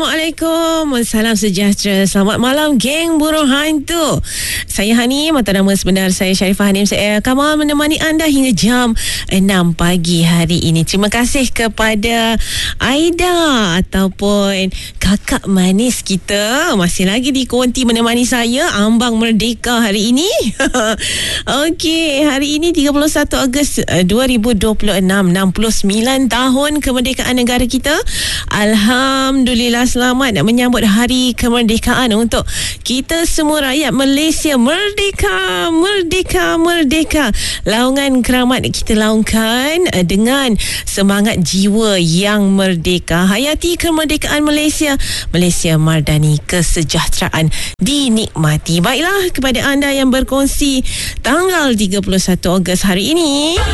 Assalamualaikum, salam sejahtera. Selamat malam geng burung hantu. Saya Hani, mata nama sebenar saya Sharifah Hanim. Saya akan menemani anda hingga jam 6 pagi hari ini. Terima kasih kepada Aida ataupun kakak manis kita, masih lagi di konti menemani saya ambang merdeka hari ini. Okey, hari ini 31 Ogos 2026, 69 tahun kemerdekaan negara kita. Alhamdulillah, selamat menyambut hari kemerdekaan untuk kita semua rakyat Malaysia. Merdeka, merdeka, merdeka. Laungan keramat kita laungkan dengan semangat jiwa yang merdeka. Hayati kemerdekaan Malaysia. Malaysia mardani, kesejahteraan dinikmati. Baiklah, kepada anda yang berkongsi tanggal 31 Ogos hari ini.